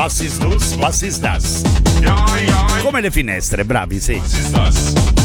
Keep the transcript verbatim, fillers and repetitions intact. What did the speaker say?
Was ist das? Was ist das? Come le finestre, bravi, sì.